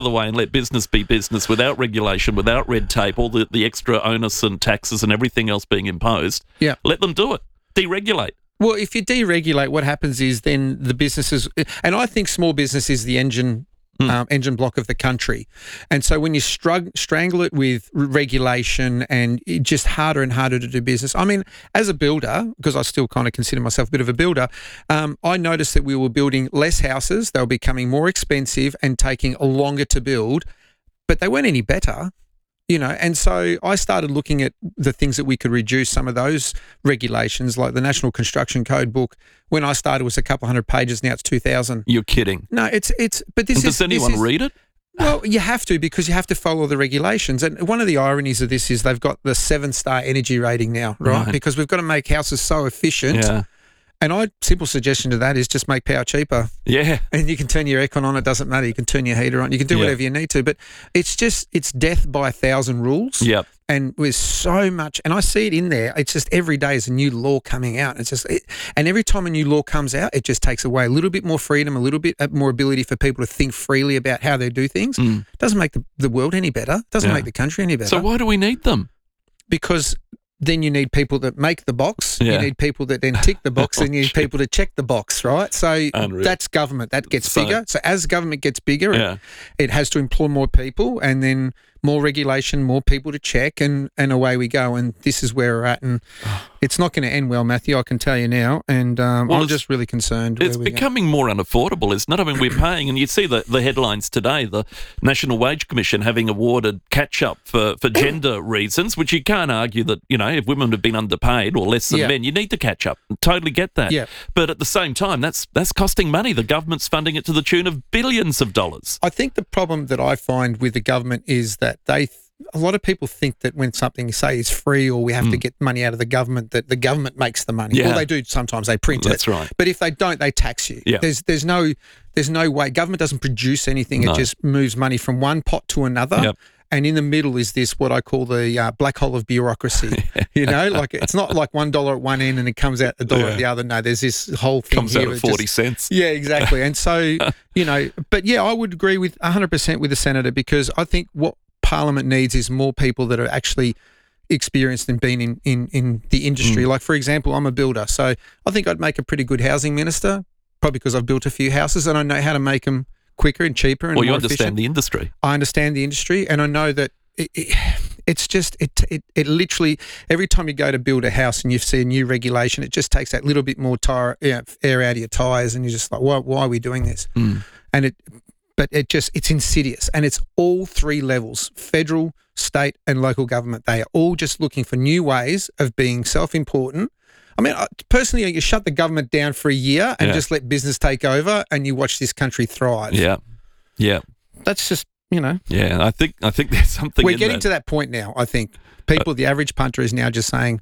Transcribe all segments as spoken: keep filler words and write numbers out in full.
the way and let business be business without regulation, without red tape, all the, the extra onus and taxes and everything else being imposed. Yeah. Let them do it. Deregulate. Well, if you deregulate, what happens is then the businesses, and I think small business is the engine Mm. Um, engine block of the country. And so when you strug- strangle it with regulation and it's just harder and harder to do business. I mean, as a builder, because I still kind of consider myself a bit of a builder, um, I noticed that we were building less houses. They were becoming more expensive and taking longer to build, but they weren't any better. You know, and so I started looking at the things that we could reduce some of those regulations, like the National Construction Code book. When I started, it was a couple hundred pages. Now it's two thousand. You're kidding. No, it's it's. But this and is. Does anyone this is, read it? Well, you have to, because you have to follow the regulations. And one of the ironies of this is they've got the seven-star energy rating now, right? Right. Because we've got to make houses so efficient. Yeah. And my simple suggestion to that is just make power cheaper. Yeah. And you can turn your aircon on, it doesn't matter. You can turn your heater on. You can do Yeah. whatever you need to. But it's just, it's death by a thousand rules. Yep. And with so much, and I see it in there, it's just every day is a new law coming out. It's just, it, and every time a new law comes out, it just takes away a little bit more freedom, a little bit more ability for people to think freely about how they do things. Mm. Doesn't make the, the world any better. Doesn't Yeah. make the country any better. So why do we need them? Because then you need people that make the box. Yeah. You need people that then tick the box, Oh, and you need shit. people to check the box, right? So Unreal. that's government. That gets So- bigger. So as government gets bigger, Yeah. it, it has to employ more people, and then more regulation, more people to check, and, and away we go. And this is where we're at. And it's not going to end well, Matthew, I can tell you now. And um, Well, I'm it's- just really concerned. It's where we go. becoming more unaffordable, isn't it? I mean, we're paying, and you see the, the headlines today, the National Wage Commission having awarded catch-up for, for gender reasons, which you can't argue that, you know, if women have been underpaid or less than Yeah. men, you need to catch up. Totally get that. Yeah. But at the same time, that's that's costing money. The government's funding it to the tune of billions of dollars. I think the problem that I find with the government is that they, a lot of people think that when something, say, is free or we have to get money out of the government, that the government makes the money. Hmm. Yeah. Well, they do sometimes. They print That's it. right. But if they don't, they tax you. Yeah. There's there's no there's no way. Government doesn't produce anything. No. It just moves money from one pot to another. Yep. And in the middle is this, what I call the uh, black hole of bureaucracy. You know, like it's not like one dollar at one end and it comes out a dollar Yeah. at the other. No, there's this whole thing Comes here. out at that forty just- cents. yeah, exactly. And so, you know, but yeah, I would agree with one hundred percent with the Senator, because I think what Parliament needs is more people that are actually experienced and been in, in, in the industry. Mm. Like, for example, I'm a builder, so I think I'd make a pretty good housing minister, probably because I've built a few houses and I know how to make them quicker and cheaper and Well, you more understand efficient. the industry. I understand the industry, and I know that it, it, it's just it, it it literally every time you go to build a house and you see a new regulation, it just takes that little bit more tire, you know, air out of your tires, and you're just like, why, why are we doing this? Mm. And it, but it just it's insidious, and it's all three levels: federal, state, and local government. They are all just looking for new ways of being self-important. I mean, I- personally, you shut the government down for a year and Yeah. just let business take over, and you watch this country thrive. Yeah. Yeah. That's just, you know. Yeah. I think I think there's something We're in getting that. to that point now, I think. People, the average punter is now just saying,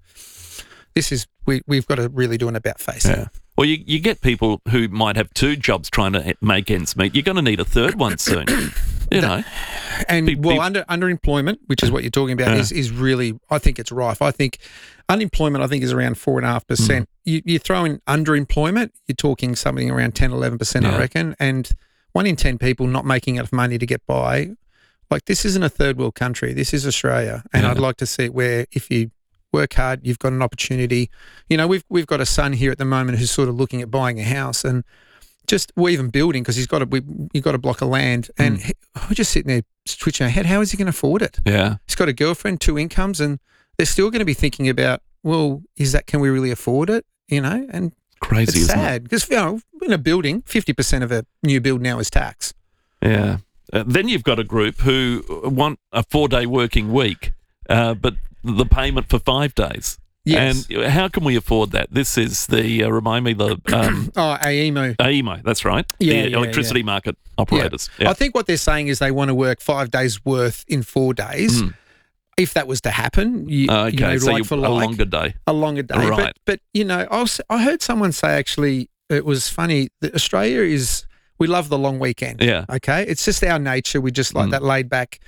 this is, we, we've got to really do an about face. Yeah. Well, you, you get people who might have two jobs trying to make ends meet. You're going to need a third one soon. You know. And Be- well, be- under underemployment, which is what you're talking about, Yeah. is, is really, I think it's rife. I think unemployment, I think, is around four and a half percent. Mm. You, you throw in underemployment, you're talking something around ten, eleven percent, Yeah. I reckon. And one in ten people not making enough money to get by. Like, this isn't a third world country. This is Australia. And Yeah. I'd like to see it where if you work hard, you've got an opportunity. You know, we've we've got a son here at the moment who's sort of looking at buying a house, and just, or even building, because he's got a, we, you've got a block of land, and Mm. he, we're just sitting there twitching our head. How is he going to afford it? Yeah. He's got a girlfriend, two incomes, and they're still going to be thinking about, well, is that, can we really afford it? You know, and Crazy, it's isn't sad because, you know, in a building, fifty percent of a new build now is tax. it? Yeah. Uh, then you've got a group who want a four-day working week, uh, but the payment for five days. Yes. And how can we afford that? This is the, uh, remind me, the um, Oh, A E M O. A E M O, that's right. Yeah, the yeah, electricity market operators. I think what they're saying is they want to work five days worth in four days. Mm. If that was to happen, you, Okay, you know, so like you, for a like, longer day. a longer day. Right. But, but you know, I, was, I heard someone say, actually, it was funny, that Australia is, we love the long weekend. Yeah. Okay. It's just our nature. We just like Mm. that laid back.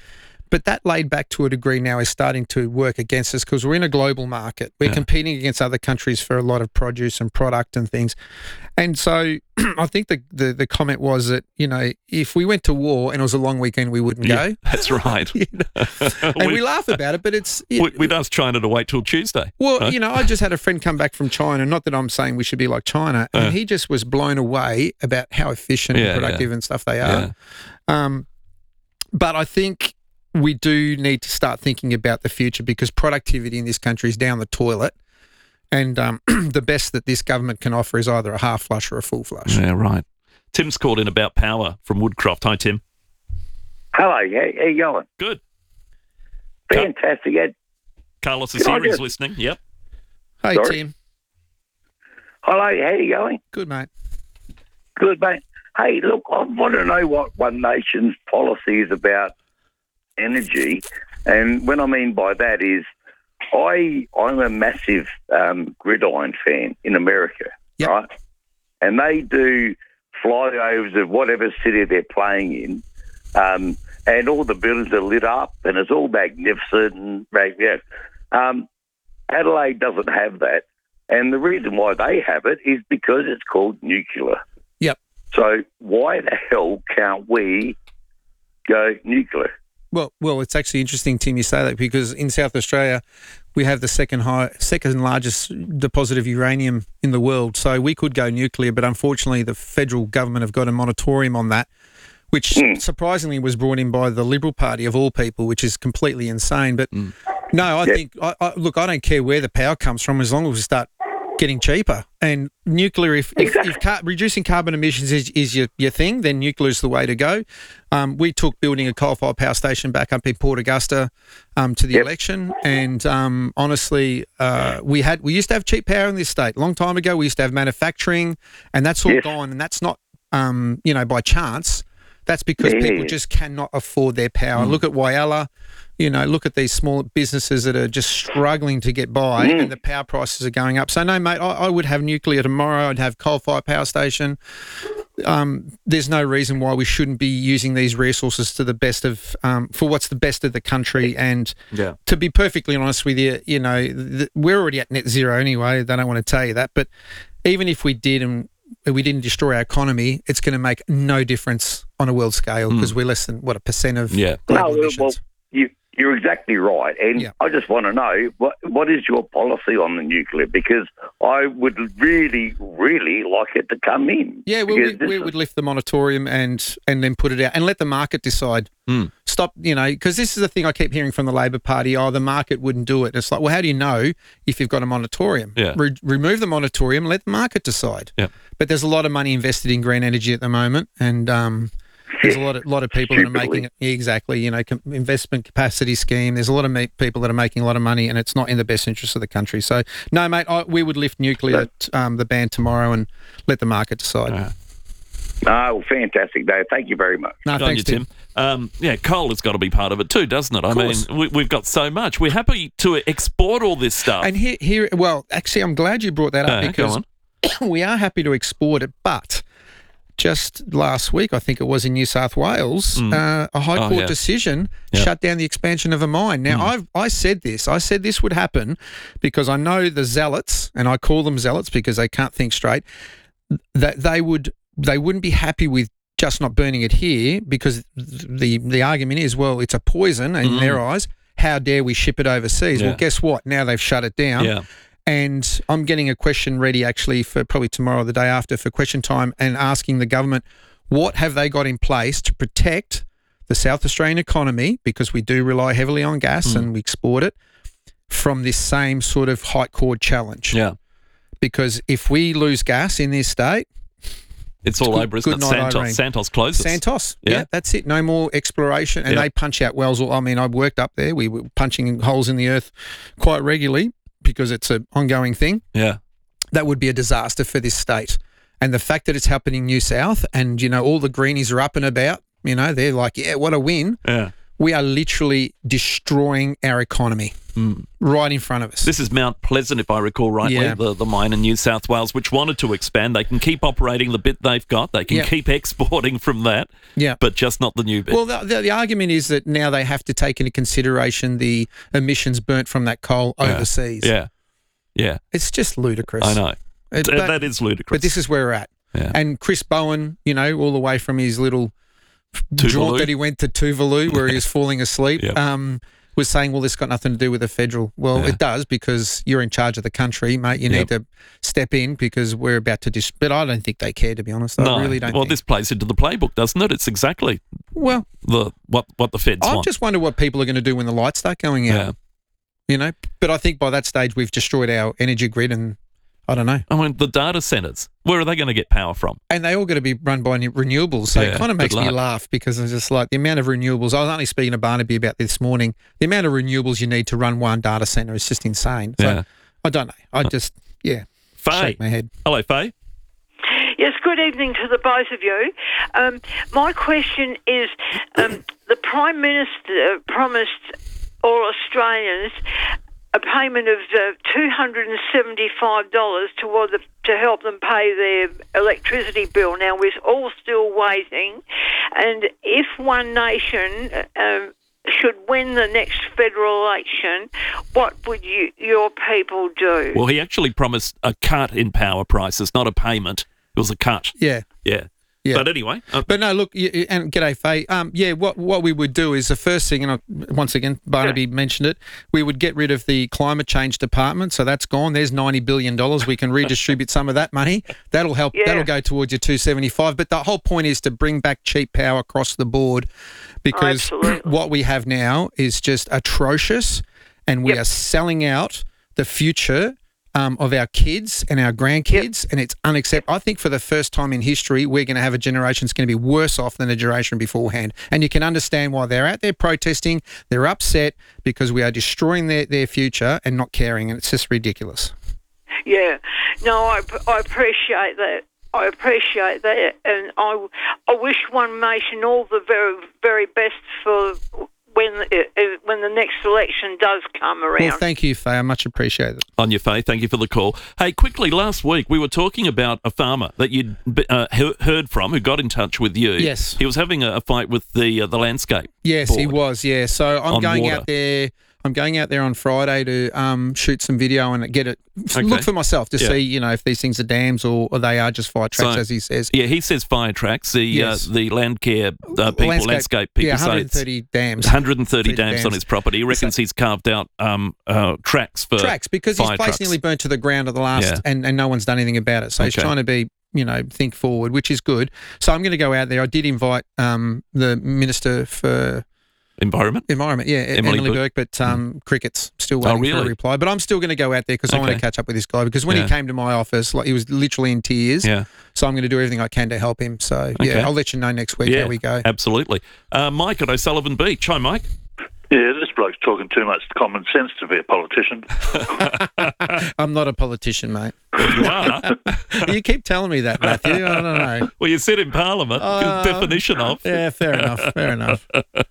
but that laid back to a degree now is starting to work against us because we're in a global market. We're Yeah. competing against other countries for a lot of produce and product and things. And so I think the, the, the comment was that, you know, if we went to war and it was a long weekend, we wouldn't Yeah, go. that's right. You know? And we, we, laugh about it, but it's... It, we, we'd ask China to wait till Tuesday. well, huh? you know, I just had a friend come back from China, not that I'm saying we should be like China, and Uh. he just was blown away about how efficient Yeah, and productive yeah. and stuff they Yeah. are. Um, but I think we do need to start thinking about the future because productivity in this country is down the toilet. And um, the best that this government can offer is either a half flush or a full flush. Yeah, right. Tim's called in about power from Woodcroft. Hi, Tim. Hello, how, how you going? Good. Fantastic. Ed. Carlos Can I Asiri is just- listening. Yep. Hey, Sorry? Tim. Hello, how you going? Good, mate. Good, mate. Hey, look, I want to know what One Nation's policy is about energy. And what I mean by that is I, I'm a massive um, gridiron fan in America, Yep. right? And they do flyovers of whatever city they're playing in. Um, and all the buildings are lit up and it's all magnificent. And, yeah. um, Adelaide doesn't have that. And the reason why they have it is because it's called nuclear. Yep. So why the hell can't we go nuclear? Well, well, it's actually interesting, Tim, you say that because in South Australia, we have the second high, second largest deposit of uranium in the world. So we could go nuclear, but unfortunately, the federal government have got a moratorium on that, which Mm. surprisingly was brought in by the Liberal Party of all people, which is completely insane. But Mm. no, I Yeah. think I, I, look, I don't care where the power comes from as long as we start getting cheaper. And nuclear, if, if, if car, reducing carbon emissions is, is your, your thing, then nuclear is the way to go. Um, we took building a coal-fired power station back up in Port Augusta um, to the Yep. election, and um, honestly, uh, we had we used to have cheap power in this state. A long time ago, we used to have manufacturing, and that's all Yes. gone. And that's not um, you know by chance. That's because Yeah. people just cannot afford their power. Look at Whyalla. You know, look at these small businesses that are just struggling to get by, Mm. and the power prices are going up. So, no, mate, I, I would have nuclear tomorrow. I'd have coal-fired power station. Um, there's no reason why we shouldn't be using these resources to the best of um, for what's the best of the country. And Yeah. to be perfectly honest with you, you know, th- we're already at net zero anyway. They don't want to tell you that, but even if we did and we didn't destroy our economy, it's going to make no difference on a world scale because we're less than what a percent of Yeah. global No, well, emissions. well, you, you're exactly right. And Yeah. I just want to know, what what is your policy on the nuclear? Because I would really, really like it to come in. Yeah, well, we, Because this we is- would lift the moratorium and and then put it out and let the market decide. Mm. Stop, you know, because this is the thing I keep hearing from the Labor Party. Oh, the market wouldn't do it. It's like, well, how do you know if you've got a moratorium? Yeah. Re- remove the moratorium, let the market decide. Yeah. But there's a lot of money invested in green energy at the moment, and um, there's a lot of lot of people that are making it. Yeah, exactly, you know, com- investment capacity scheme. There's a lot of ma- people that are making a lot of money, and it's not in the best interest of the country. So, no, mate, I, we would lift nuclear t- um, the ban tomorrow and let the market decide. All right. Oh, fantastic, Dave. Thank you very much. No, Good on thanks, you, Tim. Tim. Um, yeah, coal has got to be part of it too, doesn't it? I mean, course. we, we've got so much. We're happy to export all this stuff. And here, here, well, actually, I'm glad you brought that up Uh, go because on. we are happy to export it. But just last week, I think it was in New South Wales, uh, a High Oh, Court yeah. decision Yeah. shut down the expansion of a mine. Now, I've I said this. I said this would happen because I know the zealots, and I call them zealots because they can't think straight. That they would they wouldn't be happy with just not burning it here because the the argument is, well, it's a poison in their eyes. How dare we ship it overseas? Yeah. Well, guess what? Now they've shut it down. Yeah. And I'm getting a question ready actually for probably tomorrow or the day after for question time and asking the government, what have they got in place to protect the South Australian economy, because we do rely heavily on gas and we export it, from this same sort of High Court challenge? Yeah. Because if we lose gas in this state, It's all Good- over, isn't good it? night, Santos, Irene. Santos closes. Santos, Yeah. yeah. that's it. No more exploration. And Yeah. they punch out wells. I mean, I worked up there. We were punching holes in the earth quite regularly because it's an ongoing thing. Yeah. That would be a disaster for this state. And the fact that it's happening in New South and, you know, all the greenies are up and about, you know, they're like, yeah, what a win. Yeah. we are literally destroying our economy Mm. right in front of us. This is Mount Pleasant, if I recall rightly, Yeah. the, the mine in New South Wales, which wanted to expand. They can keep operating the bit they've got. They can Yeah. keep exporting from that, Yeah. but just not the new bit. Well, the, the, the argument is that now they have to take into consideration the emissions burnt from that coal Yeah. overseas. yeah, yeah, It's just ludicrous. I know. It- Th- but, that is ludicrous. but this is where we're at. Yeah. And Chris Bowen, you know, all the way from his little Tuvalu. jaunt that he went to Tuvalu where he was falling asleep, Yep. um, was saying, well, this got nothing to do with the federal. Well, Yeah. it does, because you're in charge of the country, mate. You need to step in, because we're about to dis- But I don't think they care, to be honest. I no. really don't well, think. this plays into the playbook, doesn't it? It's exactly Well, the what what the feds I want. just wonder what people are going to do when the lights start going out. Yeah. You know, but I think by that stage we've destroyed our energy grid, and I don't know. I mean, the data centres, where are they going to get power from? And they all got to be run by renewables. So Yeah, it kind of makes good me luck. laugh, because it's just like the amount of renewables. I was only speaking to Barnaby about this morning. The amount of renewables you need to run one data centre is just insane. So Yeah. I don't know. I just, yeah, Faye. shake my head. Hello, Faye. Yes, good evening to the both of you. Um, my question is, um, the Prime Minister promised all Australians a payment of uh, two hundred seventy-five dollars toward the, to help them pay their electricity bill. Now, we're all still waiting, and if One Nation um, should win the next federal election, what would you, your people do? Well, he actually promised a cut in power prices, not a payment. It was a cut. Yeah. Yeah. Yeah. But anyway. Uh, But no, look, y- y- and g'day, Faye. Um, yeah, what what we would do is the first thing, and I, once again, Barnaby mentioned it, we would get rid of the climate change department, so that's gone. There's ninety billion dollars. We can redistribute some of that money. That'll help. Yeah. That'll go towards your two seventy-five. But the whole point is to bring back cheap power across the board, because Absolutely. what we have now is just atrocious, and we Yep. are selling out the future Um, of our kids and our grandkids, and it's unacceptable. I think for the first time in history, we're going to have a generation that's going to be worse off than the generation beforehand. And you can understand why they're out there protesting. They're upset because we are destroying their, their future and not caring, and it's just ridiculous. Yeah, no, I, I appreciate that. I appreciate that, and I, I wish One Nation all the very, very best for when uh, when the next election does come around. Well, thank you, Faye. I much appreciate it. On your Faye, thank you for the call. Hey, quickly, last week we were talking about a farmer that you'd uh, he- heard from who got in touch with you. Yes. He was having a, a fight with the uh, the landscape. Yes, he board. was. Yeah, so I'm On going water. out there. I'm going out there on Friday to um, shoot some video and get it. Okay. Look for myself to Yeah. see, you know, if these things are dams or, or they are just fire tracks, So- as he says. Yeah, he says fire tracks. The Yes. uh, the land care uh, people, landscape, people yeah, say one hundred it's thirty dams. one hundred thirty thirty dams, dams. on his property. He reckons he's carved out um, uh, tracks for tracks because his fire place trucks. nearly burnt to the ground at the last, Yeah. and, and no one's done anything about it. So he's Okay. trying to be, you know, think forward, which is good. So I'm going to go out there. I did invite um, the Minister for environment. Environment, yeah, Emily Emily, Burke. Burke, but um, cricket's still Oh, waiting for really? a reply. But I'm still going to go out there because I want Okay. to catch up with this guy, because when Yeah. he came to my office, like he was literally in tears. Yeah, So I'm going to do everything I can to help him. So Okay. yeah, I'll let you know next week yeah, how we go. absolutely. Uh, Mike at O'Sullivan Beach. Hi, Mike. Yeah, this bloke's talking too much common sense to be a politician. I'm not a politician, mate. You are. You keep telling me that, Matthew. I don't know. Well, you sit in Parliament. Uh, definition of. Yeah, fair enough. Fair enough.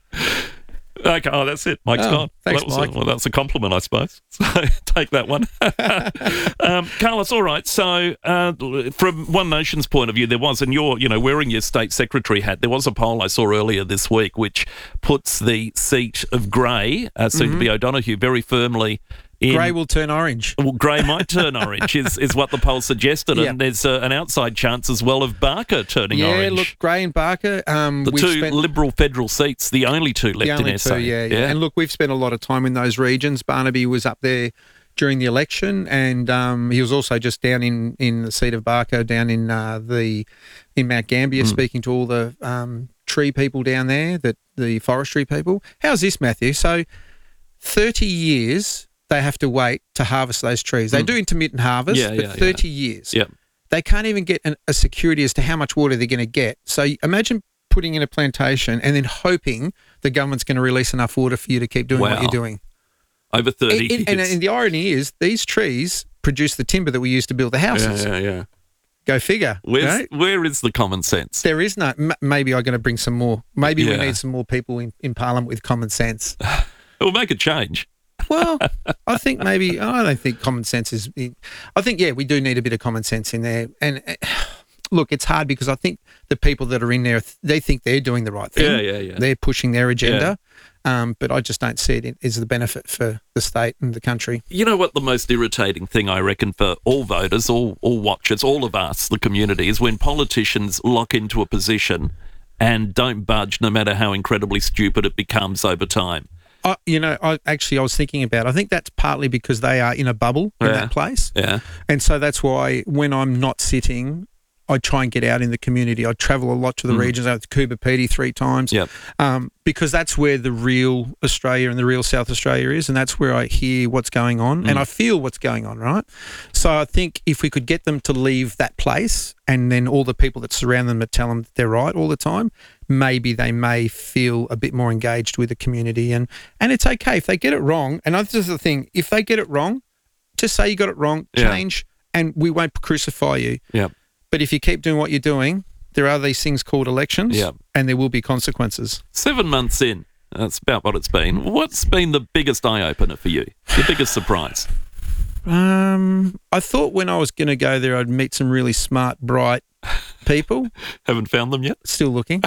Okay, oh, that's it. Mike's Oh, gone. thanks, well, that was Mike. A, well, that's a compliment, I suppose. So take that one. um, Carlos, all right. So uh, from One Nation's point of view, there was, and you're, you know, wearing your state secretary hat, there was a poll I saw earlier this week which puts the seat of Gray, uh, soon to be O'Donoghue, very firmly in. Grey will turn orange. Well, Gray might turn orange, is, is what the poll suggested, Yeah. and there's uh, an outside chance as well of Barker turning Yeah, orange. look, Gray and Barker. Um, the we've two spent, Liberal federal seats, the only two left the only in two, S A. yeah, yeah. And look, we've spent a lot of time in those regions. Barnaby was up there during the election, and um, he was also just down in, in the seat of Barker, down in uh, the in Mount Gambier, speaking to all the um, tree people down there, that the forestry people. How's this, Matthew? So, thirty years they have to wait to harvest those trees. They do intermittent harvest, Yeah, but yeah, yeah. thirty years. Yeah. They can't even get an, a security as to how much water they're going to get. So imagine putting in a plantation and then hoping the government's going to release enough water for you to keep doing what Wow. you're doing. Over thirty And, and, years. and the irony is these trees produce the timber that we use to build the houses. Yeah, yeah, yeah. Go figure. Where's, right? Where is the common sense? There is no. M- maybe I'm going to bring some more. Maybe Yeah. we need some more people in, in Parliament with common sense. We'll make a change. Well, I think maybe I don't think common sense is. I think yeah, we do need a bit of common sense in there. And uh, look, it's hard because I think the people that are in there, they think they're doing the right thing. Yeah, yeah, yeah. They're pushing their agenda. Um, but I just don't see it as the benefit for the state and the country. You know what the most irritating thing I reckon for all voters, all all watchers, all of us, the community, is when politicians lock into a position and don't budge no matter how incredibly stupid it becomes over time. I, you know, I actually I was thinking about. I think that's partly because they are in a bubble in Yeah. that place, Yeah. and so that's why when I'm not sitting, I try and get out in the community. I travel a lot to the regions. I went to Coober Pedy three times, Yep. um, because that's where the real Australia and the real South Australia is, and that's where I hear what's going on and I feel what's going on. Right, so I think if we could get them to leave that place, and then all the people that surround them that tell them that they're right all the time, maybe they may feel a bit more engaged with the community. And, and it's okay if they get it wrong. And this is the thing, if they get it wrong, just say you got it wrong, Yeah. change, and we won't crucify you. Yeah. But if you keep doing what you're doing, there are these things called elections, Yeah. and there will be consequences. Seven months in, that's about what it's been. What's been the biggest eye-opener for you? The biggest surprise? Um, I thought when I was going to go there, I'd meet some really smart, bright people. Haven't found them yet? Still looking.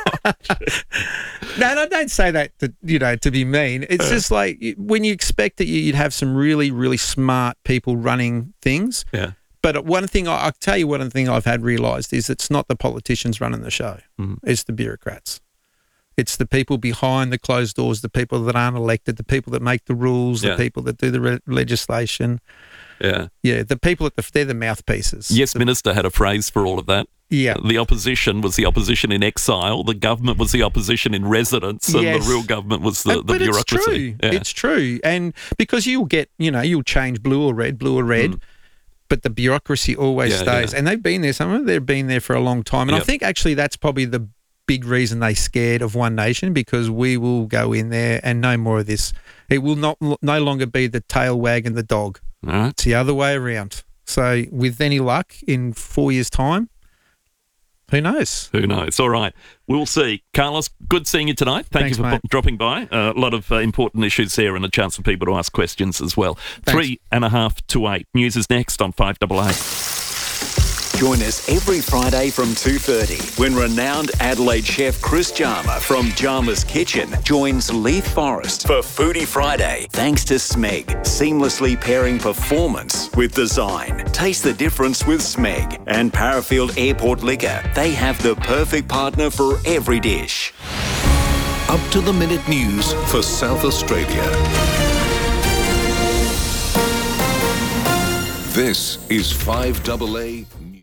No, no, don't say that to, you know, to be mean. It's just like you- when you expect that you- you'd have some really, really smart people running things. Yeah. But one thing, I- I'll tell you one thing I've had realised is it's not the politicians running the show. Mhm. It's the bureaucrats. It's the people behind the closed doors, the people that aren't elected, the people that make the rules, Yeah. the people that do the re- legislation. Yeah. Yeah, the people at the, they're the mouthpieces. Yes, Minister had a phrase for all of that. Yeah. The opposition was the opposition in exile. The government was the opposition in residence, and Yes. the real government was the, Uh, the but bureaucracy. it's true. Yeah. It's true. And because you'll get, you know, you'll change blue or red, blue or red, but the bureaucracy always Mm. Yeah, stays. yeah. And they've been there, some of them, they've been there for a long time. And I Yep. think actually that's probably the big reason they scared of One Nation, because we will go in there and no more of this. It will not no longer be the tail wagging the dog. All right. It's the other way around. So with any luck, in four years' time, who knows? Who knows? All right. We'll see. Carlos, good seeing you tonight. Thank Thanks, you for mate. p- dropping by. Uh, a lot of uh, important issues there and a chance for people to ask questions as well. Thanks. Three and a half to eight. News is next on five eight eight. Join us every Friday from two thirty when renowned Adelaide chef Chris Jarma from Jarma's Kitchen joins Leith Forrest for Foodie Friday. Thanks to Smeg, seamlessly pairing performance with design. Taste the difference with Smeg and Parafield Airport Liquor. They have the perfect partner for every dish. Up to the minute news for South Australia. This is five A A.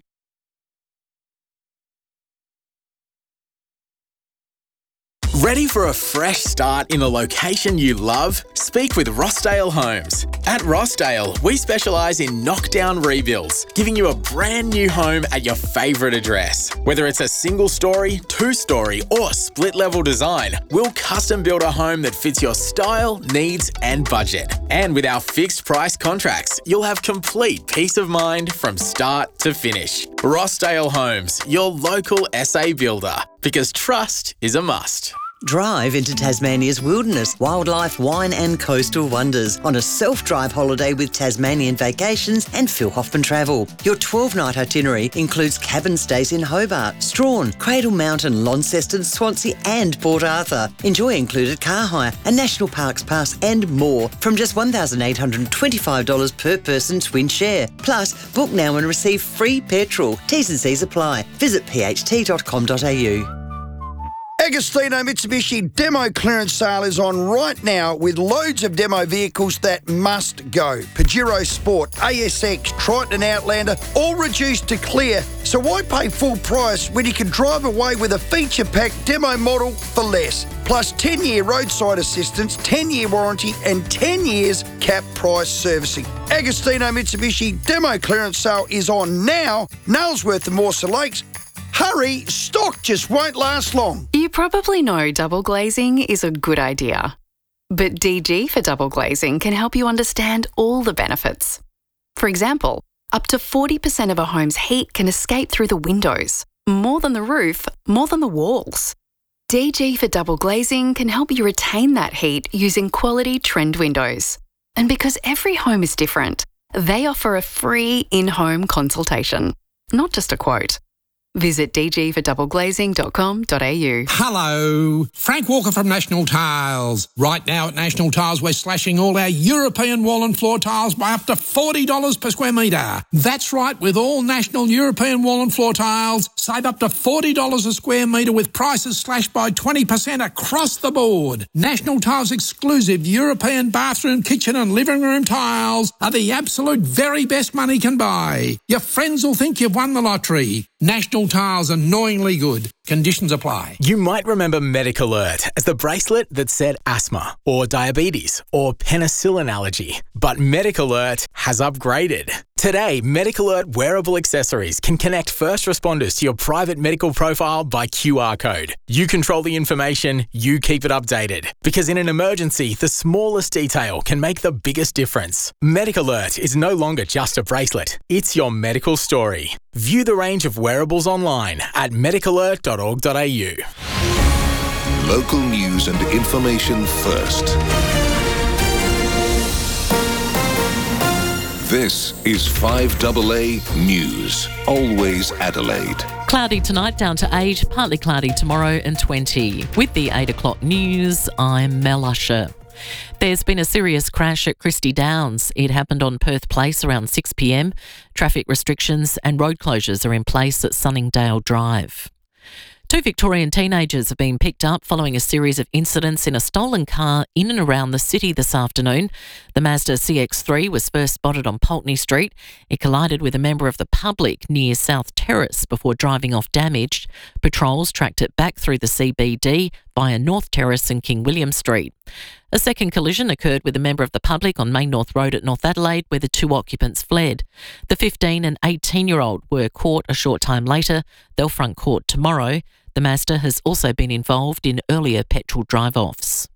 Ready for a fresh start in a location you love? Speak with Rossdale Homes. At Rossdale, we specialise in knockdown rebuilds, giving you a brand new home at your favourite address. Whether it's a single story, two story, or split level design, we'll custom build a home that fits your style, needs, and budget. And with our fixed price contracts, you'll have complete peace of mind from start to finish. Rossdale Homes, your local S A builder, because trust is a must. Drive into Tasmania's wilderness, wildlife, wine and coastal wonders on a self-drive holiday with Tasmanian Vacations and Phil Hoffman Travel. Your twelve-night itinerary includes cabin stays in Hobart, Strahan, Cradle Mountain, Launceston, Swansea and Port Arthur. Enjoy included car hire, a National Parks Pass and more from just one thousand eight hundred twenty-five dollars per person twin share. Plus, book now and receive free petrol. T's and C's apply. Visit p h t dot com dot a u. Agostino Mitsubishi demo clearance sale is on right now with loads of demo vehicles that must go. Pajero Sport, A S X, Triton Outlander, all reduced to clear. So why pay full price when you can drive away with a feature-packed demo model for less? Plus ten-year roadside assistance, ten-year warranty and ten years cap price servicing. Agostino Mitsubishi demo clearance sale is on now. Nailsworth and Morse Lakes. Hurry, stock just won't last long. You probably know double glazing is a good idea. But D G for double glazing can help you understand all the benefits. For example, Up to forty percent of a home's heat can escape through the windows. More than the roof, more than the walls. D G for double glazing can help you retain that heat using quality trend windows. And because every home is different, they offer a free in-home consultation, not just a quote. Visit d g for double glazing dot com dot a u. Hello, Frank Walker from National Tiles. Right now at National Tiles, we're slashing all our European wall and floor tiles by up to forty dollars per square metre. That's right, with all National European wall and floor tiles, save up to forty dollars a square metre with prices slashed by twenty percent across the board. National Tiles exclusive European bathroom, kitchen and living room tiles are the absolute very best money can buy. Your friends will think you've won the lottery. National Tiles, annoyingly good. Conditions apply. You might remember MedicAlert as the bracelet that said asthma or diabetes or penicillin allergy. But MedicAlert has upgraded. Today, MedicAlert wearable accessories can connect first responders to your private medical profile by Q R code. You control the information, you keep it updated. Because in an emergency, the smallest detail can make the biggest difference. MedicAlert is no longer just a bracelet. It's your medical story. View the range of wearables online at medic alert dot org dot a u. Local news and information first. This is five A A News. Always Adelaide. Cloudy tonight, down to eight, partly cloudy tomorrow and twenty. With the eight o'clock news, I'm Mel Usher. There's been a serious crash at Christie Downs. It happened on Perth Place around six p m. Traffic restrictions and road closures are in place at Sunningdale Drive. Two Victorian teenagers have been picked up following a series of incidents in a stolen car in and around the city this afternoon. The Mazda C X three was first spotted on Pulteney Street. It collided with a member of the public near South Terrace before driving off damaged. Patrols tracked it back through the C B D via North Terrace and King William Street. A second collision occurred with a member of the public on Main North Road at North Adelaide, where the two occupants fled. The fifteen and eighteen-year-old were caught a short time later. They'll front court tomorrow. The Mazda has also been involved in earlier petrol drive-offs.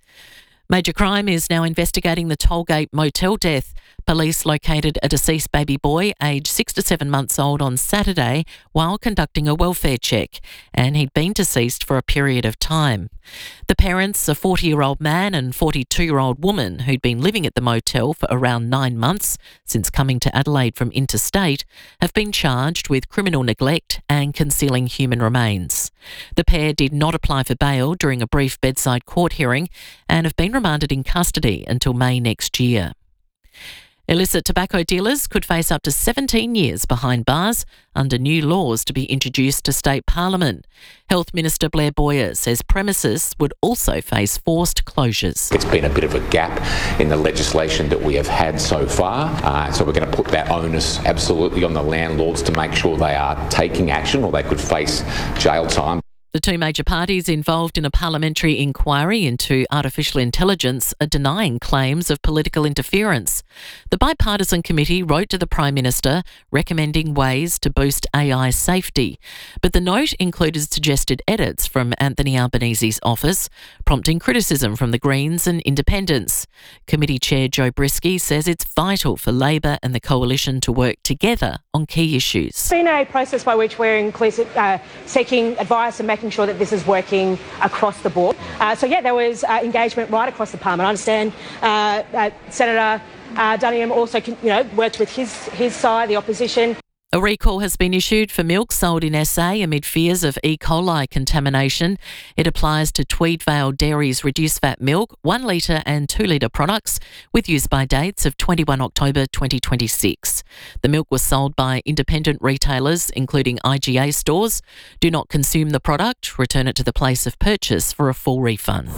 Major Crime is now investigating the Tollgate motel death. Police located a deceased baby boy aged six to seven months old on Saturday while conducting a welfare check, and he'd been deceased for a period of time. The parents, a forty-year-old man and forty-two-year-old woman who'd been living at the motel for around nine months since coming to Adelaide from interstate, have been charged with criminal neglect and concealing human remains. The pair did not apply for bail during a brief bedside court hearing and have been remanded in custody until May next year. Illicit tobacco dealers could face up to seventeen years behind bars under new laws to be introduced to state parliament. Health Minister Blair Boyer says premises would also face forced closures. It's been a bit of a gap in the legislation that we have had so far, uh, so we're going to put that onus absolutely on the landlords to make sure they are taking action, or they could face jail time. The two major parties involved in a parliamentary inquiry into artificial intelligence are denying claims of political interference. The bipartisan committee wrote to the Prime Minister recommending ways to boost A I safety, but the note included suggested edits from Anthony Albanese's office, prompting criticism from the Greens and Independents. Committee Chair Joe Brisky says it's vital for Labor and the Coalition to work together on key issues. It's been a process by which we're inclusive, uh, seeking advice and making sure that this is working across the board. Uh, so, yeah, there was uh, engagement right across the Parliament. I understand uh, uh, Senator uh, Duniam also, you know, worked with his, his side, the opposition. A recall has been issued for milk sold in S A amid fears of E. coli contamination. It applies to Tweedvale Dairy's reduced fat milk, one litre and two litre products with use-by dates of twenty-first of October twenty twenty-six. The milk was sold by independent retailers, including I G A stores. Do not consume the product. Return it to the place of purchase for a full refund.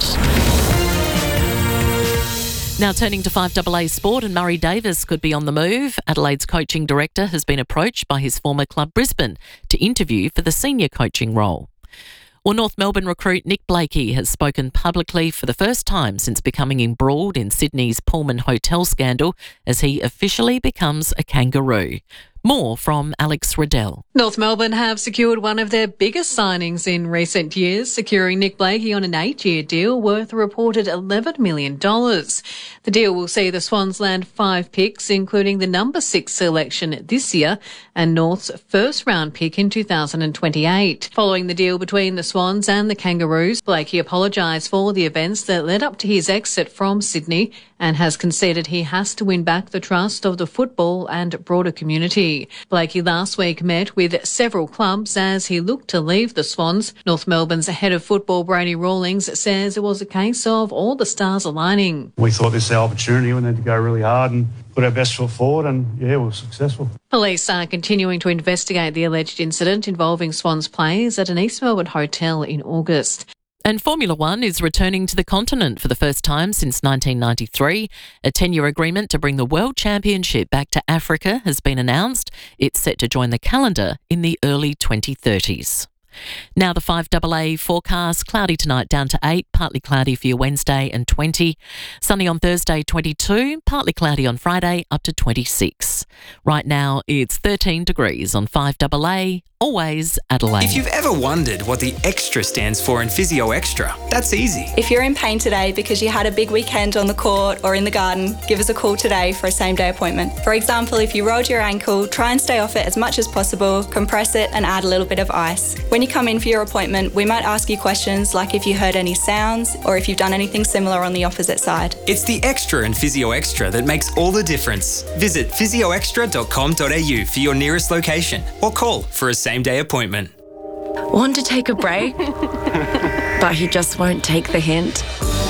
Now turning to five A A Sport, and Murray Davis could be on the move. Adelaide's coaching director has been approached by his former club Brisbane to interview for the senior coaching role. Well, North Melbourne recruit Nick Blakey has spoken publicly for the first time since becoming embroiled in Sydney's Pullman Hotel scandal as he officially becomes a kangaroo. More from Alex Riddell. North Melbourne have secured one of their biggest signings in recent years, securing Nick Blakey on an eight-year deal worth a reported eleven million dollars. The deal will see the Swans land five picks, including the number six selection this year and North's first-round pick in two thousand twenty-eight. Following the deal between the Swans and the Kangaroos, Blakey apologised for the events that led up to his exit from Sydney and has conceded he has to win back the trust of the football and broader community. Blakey last week met with several clubs as he looked to leave the Swans. North Melbourne's head of football, Brady Rawlings, says it was a case of all the stars aligning. We thought this was our opportunity. We needed to go really hard and put our best foot forward, and yeah, we were successful. Police are continuing to investigate the alleged incident involving Swans players at an East Melbourne hotel in August. And Formula One is returning to the continent for the first time since nineteen ninety-three. A ten-year agreement to bring the World Championship back to Africa has been announced. It's set to join the calendar in the early twenty thirties. Now the five A A forecast, cloudy tonight down to eight, partly cloudy for your Wednesday and twenty. Sunny on Thursday, twenty-two, partly cloudy on Friday, up to twenty-six. Right now it's thirteen degrees on five A A, always Adelaide. If you've ever wondered what the extra stands for in Physio Extra, that's easy. If you're in pain today because you had a big weekend on the court or in the garden, give us a call today for a same-day appointment. For example, if you rolled your ankle, try and stay off it as much as possible, compress it and add a little bit of ice. When you come in for your appointment, we might ask you questions like if you heard any sounds or if you've done anything similar on the opposite side. It's the extra in Physio Extra that makes all the difference. Visit physio extra dot com dot a u for your nearest location or call for a same-day appointment. Want to take a break? But he just won't take the hint.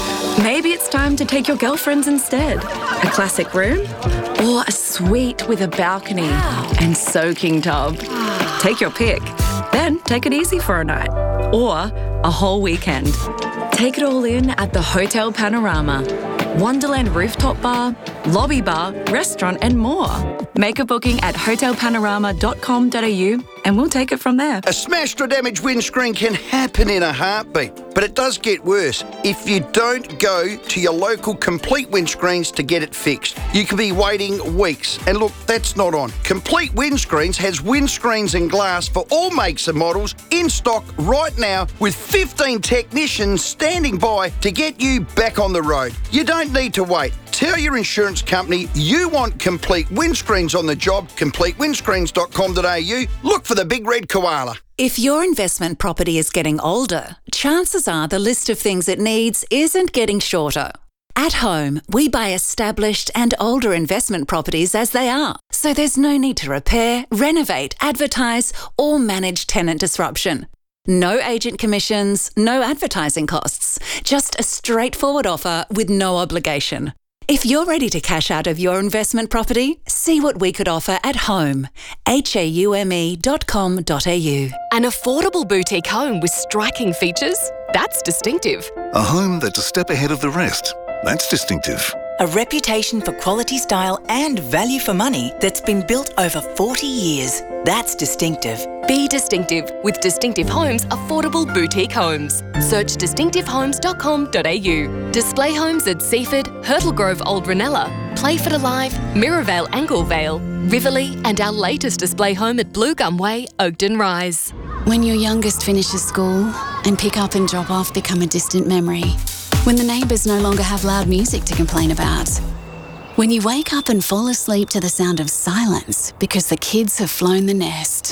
Maybe it's time to take your girlfriends instead. A classic room or a suite with a balcony and soaking tub. Take your pick. Then take it easy for a night or a whole weekend. Take it all in at the Hotel Panorama. Wonderland rooftop bar, lobby bar, restaurant and more. Make a booking at hotel panorama dot com dot a u and we'll take it from there. A smashed or damaged windscreen can happen in a heartbeat, but it does get worse if you don't go to your local Complete Windscreens to get it fixed. You could be waiting weeks, and look, that's not on. Complete Windscreens has windscreens and glass for all makes and models in stock right now with fifteen technicians standing by to get you back on the road. You don't need to wait. Tell your insurance company you want Complete Windscreens on the job, complete windscreens dot com dot a u. Look for the big red koala. If your investment property is getting older, chances are the list of things it needs isn't getting shorter. At Home, we buy established and older investment properties as they are, so there's no need to repair, renovate, advertise, or manage tenant disruption. No agent commissions, no advertising costs, just a straightforward offer with no obligation. If you're ready to cash out of your investment property, see what we could offer at Home, H A U M E dot com dot a u. An affordable boutique home with striking features? That's distinctive. A home that's a step ahead of the rest? That's distinctive. A reputation for quality style and value for money that's been built over forty years. That's distinctive. Be distinctive with Distinctive Homes Affordable Boutique Homes. Search distinctive homes dot com dot a u. Display homes at Seaford, Hurtle Grove Old Ranella, Playford Alive, Mirrorvale Anglevale, Riverlea and our latest display home at Blue Gum Way, Oakden Rise. When your youngest finishes school and pick up and drop off become a distant memory. When the neighbours no longer have loud music to complain about. When you wake up and fall asleep to the sound of silence because the kids have flown the nest.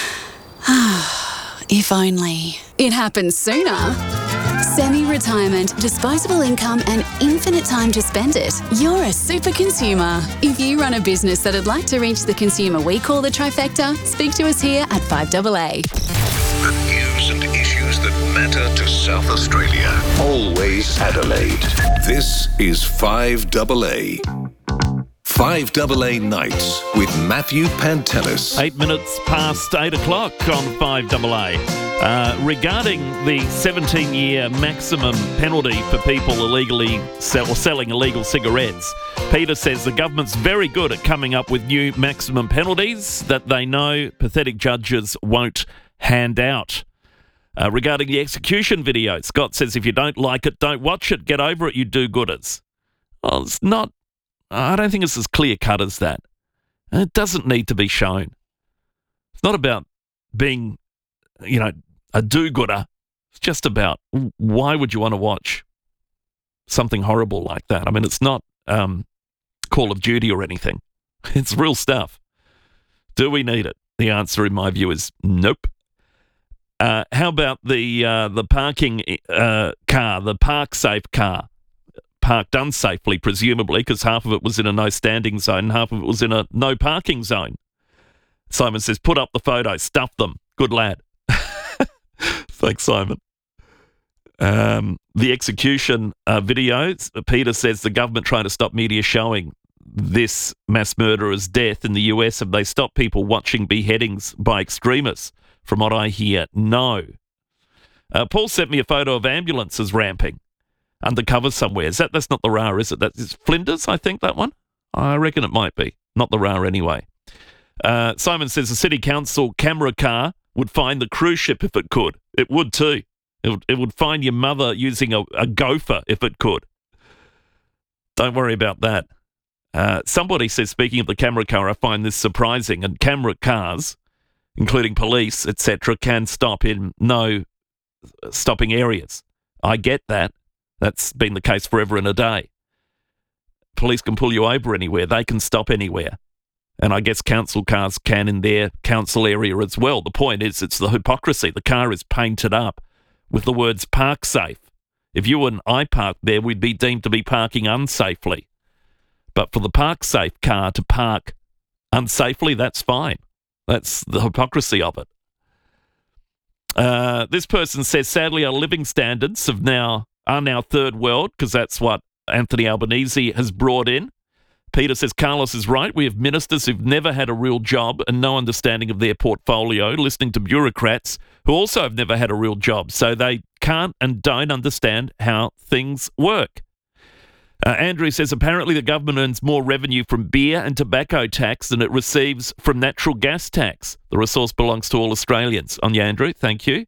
If only. It happens sooner. Semi-retirement, disposable income and infinite time to spend it. You're a super consumer. If you run a business that'd like to reach the consumer we call the trifecta, speak to us here at five A A. The news and issues that matter to South Australia. Always Adelaide. This is five A A. five A A Nights with Matthew Pantelis. Eight minutes past eight o'clock on five A A. Uh, regarding the seventeen-year maximum penalty for people illegally sell, or selling illegal cigarettes, Peter says the government's very good at coming up with new maximum penalties that they know pathetic judges won't hand out. Uh, regarding the execution video, Scott says if you don't like it, don't watch it. Get over it, you do-gooders. Well, it's not... I don't think it's as clear-cut as that. And it doesn't need to be shown. It's not about being, you know, a do-gooder. It's just about why would you want to watch something horrible like that? I mean, it's not um, Call of Duty or anything. It's real stuff. Do we need it? The answer, in my view, is nope. Uh, how about the uh, the parking uh, car, the park safe car, parked unsafely, presumably, because half of it was in a no standing zone and half of it was in a no parking zone. Simon says, put up the photos, stuff them. Good lad. Thanks, Simon. Um, the execution uh, videos, Peter says the government trying to stop media showing this mass murderer's death in the U S. Have they stopped people watching beheadings by extremists? From what I hear, no. Uh, Paul sent me a photo of ambulances ramping undercover somewhere. Is that, that's not the R A R, is it? That's Flinders, I think, that one? I reckon it might be. Not the R A R anyway. Uh, Simon says the city council camera car would find the cruise ship if it could. It would too. It would, it would find your mother using a, a gopher if it could. Don't worry about that. Uh, somebody says, speaking of the camera car, I find this surprising, and camera cars, including police, et cetera, can stop in no stopping areas. I get that. That's been the case forever and a day. Police can pull you over anywhere. They can stop anywhere. And I guess council cars can in their council area as well. The point is, it's the hypocrisy. The car is painted up with the words park safe. If you and I parked there, we'd be deemed to be parking unsafely. But for the park safe car to park unsafely, that's fine. That's the hypocrisy of it. Uh, this person says, sadly, our living standards have now are now third world, because that's what Anthony Albanese has brought in. Peter says, Carlos is right. We have ministers who've never had a real job and no understanding of their portfolio, listening to bureaucrats who also have never had a real job, so they can't and don't understand how things work. Uh, Andrew says, apparently the government earns more revenue from beer and tobacco tax than it receives from natural gas tax. The resource belongs to all Australians. On you, Andrew. Thank you.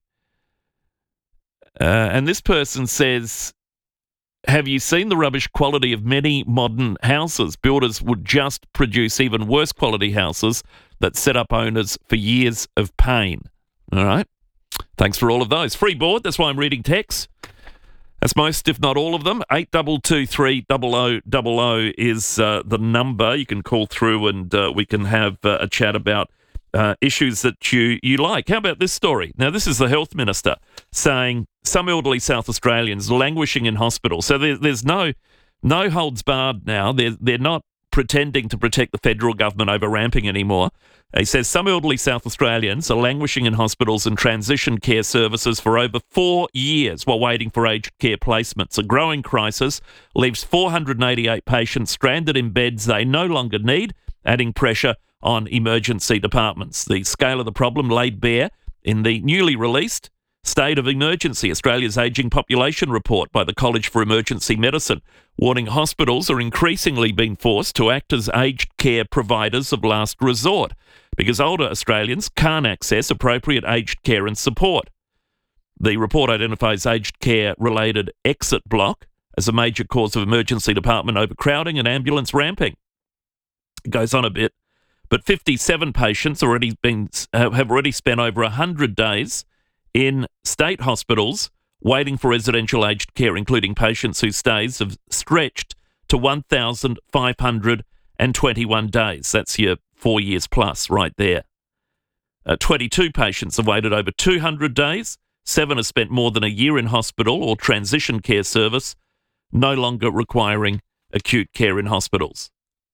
Uh, and this person says, have you seen the rubbish quality of many modern houses? Builders would just produce even worse quality houses that set up owners for years of pain. All right. Thanks for all of those. Free board. That's why I'm reading texts. That's most, if not all of them. eight two two three zero zero zero zero is uh, the number. You can call through and uh, we can have uh, a chat about uh, issues that you, you like. How about this story? Now, this is the Health Minister saying some elderly South Australians languishing in hospital. So there, there's no no holds barred now. They're, they're not pretending to protect the federal government over ramping anymore. He says some elderly South Australians are languishing in hospitals and transition care services for over four years while waiting for aged care placements. A growing crisis leaves four hundred eighty-eight patients stranded in beds they no longer need, adding pressure on emergency departments. The scale of the problem laid bare in the newly released State of Emergency, Australia's Ageing Population Report by the College for Emergency Medicine, warning hospitals are increasingly being forced to act as aged care providers of last resort because older Australians can't access appropriate aged care and support. The report identifies aged care-related exit block as a major cause of emergency department overcrowding and ambulance ramping. It goes on a bit, but fifty-seven patients already been have already spent over one hundred days in state hospitals waiting for residential aged care, including patients whose stays have stretched to one thousand five hundred twenty-one days. That's your four years plus right there. Uh, twenty-two patients have waited over two hundred days. Seven have spent more than a year in hospital or transition care service, no longer requiring acute care in hospitals.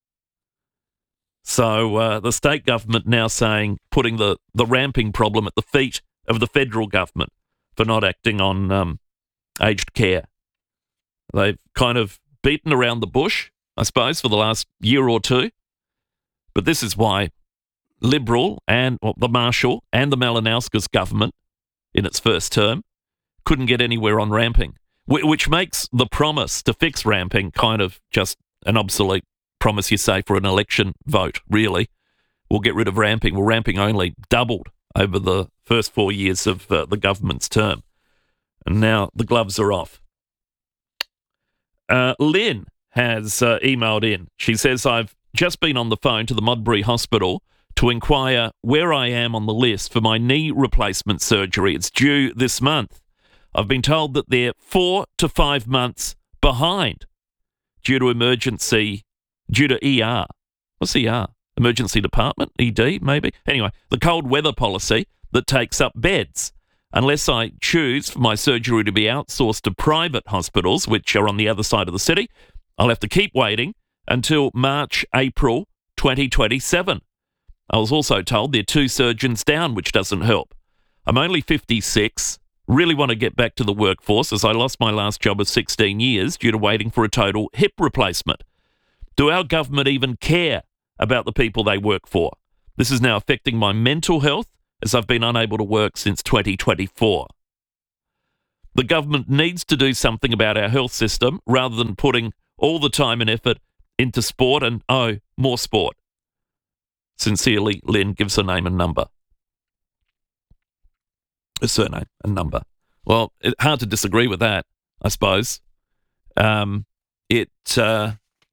So uh, the state government now saying, putting the, the ramping problem at the feet of the federal government for not acting on um, aged care. They've kind of beaten around the bush, I suppose, for the last year or two. But this is why Liberal and well, the Marshall and the Malinauskas government in its first term couldn't get anywhere on ramping, which makes the promise to fix ramping kind of just an obsolete promise you say for an election vote, really. We'll get rid of ramping. Well, ramping only doubled over the first four years of uh, the government's term. And now the gloves are off. Uh, Lynn has uh, emailed in. She says, I've just been on the phone to the Modbury Hospital to inquire where I am on the list for my knee replacement surgery. It's due this month. I've been told that they're four to five months behind due to emergency, due to E R. What's E R? Emergency Department? E D, maybe? Anyway, the cold weather policy that takes up beds. Unless I choose for my surgery to be outsourced to private hospitals, which are on the other side of the city, I'll have to keep waiting until March, April twenty twenty-seven. I was also told there are two surgeons down, which doesn't help. I'm only fifty-six, really want to get back to the workforce as I lost my last job of sixteen years due to waiting for a total hip replacement. Do our government even care about the people they work for? This is now affecting my mental health as I've been unable to work since twenty twenty-four. The government needs to do something about our health system rather than putting all the time and effort into sport and, oh, more sport. Sincerely, Lynn gives her name and number. A surname and number. Well, it's hard to disagree with that, I suppose. Um, it uh,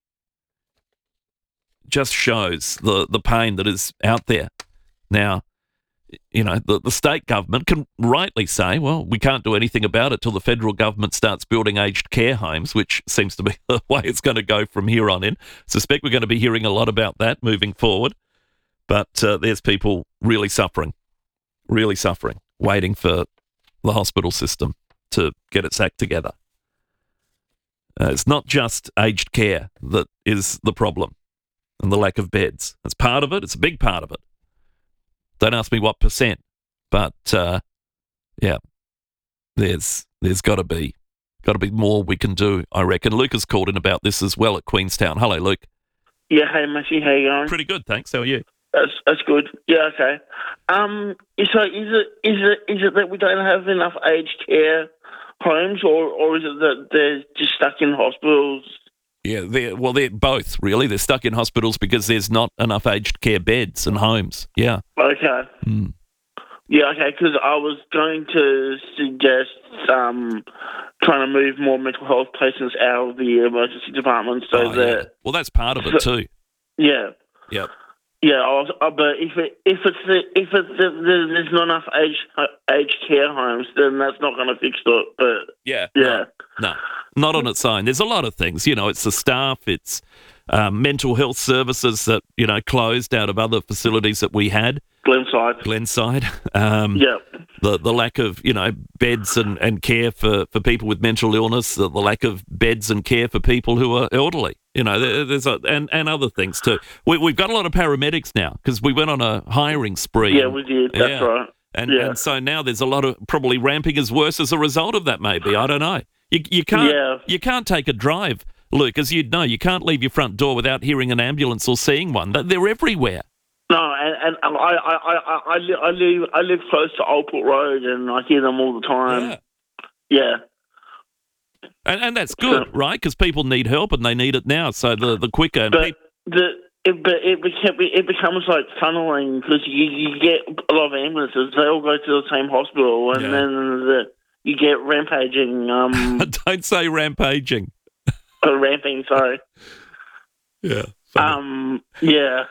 just shows the, the pain that is out there. Now, you know, the, the state government can rightly say, well, we can't do anything about it till the federal government starts building aged care homes, which seems to be the way it's going to go from here on in. Suspect we're going to be hearing a lot about that moving forward. But uh, there's people really suffering, really suffering, waiting for the hospital system to get its act together. Uh, it's not just aged care that is the problem and the lack of beds. It's part of it. It's a big part of it. Don't ask me what percent, but uh, yeah, there's there's got to be got to be more we can do, I reckon. Luke has called in about this as well at Queenstown. Hello, Luke. Yeah, hey, Matthew, how you going? Pretty good, thanks. How are you? That's that's good. Yeah, okay. Um, so is it is it is it that we don't have enough aged care homes, or or is it that they're just stuck in hospitals? Yeah, they're, well, they're both, really. They're stuck in hospitals because there's not enough aged care beds and homes. Yeah. Okay. Mm. Yeah, okay, because I was going to suggest um, trying to move more mental health patients out of the emergency department so Oh, that... yeah. Well, that's part of it too. Yeah. Yep. Yeah, I was, uh, but if it, if it's the, if it's the, the, there's not enough aged aged care homes, then that's not going to fix it. But Yeah. yeah, No, not on its own. There's a lot of things. You know, it's the staff, it's um, mental health services that, you know, closed out of other facilities that we had. Glenside. Glenside. Um, yeah. The the lack of, you know, beds and, and care for, for people with mental illness, the, the lack of beds and care for people who are elderly. You know, there, there's a, and, and other things too. We, we've got a lot of paramedics now because we went on a hiring spree. Yeah, we did. That's Yeah. right. And, yeah. and so now there's a lot of probably ramping as worse as a result of that, maybe. I don't know. You, you can't Yeah. you can't take a drive, Luke, as you'd know. You can't leave your front door without hearing an ambulance or seeing one. They're- They're everywhere. No, and, and I, I, I, I, I, li- I live I live close to Oldport Road, and I hear them all the time. Yeah. And, and that's good, right? Because people need help and they need it now. So the, the quicker... And But peop- the it, but it becomes it becomes like tunneling because you, you get a lot of ambulances. They all go to the same hospital, and Yeah. then the, you get rampaging. Um, don't say rampaging. uh, ramping, sorry. Yeah. Um. Yeah.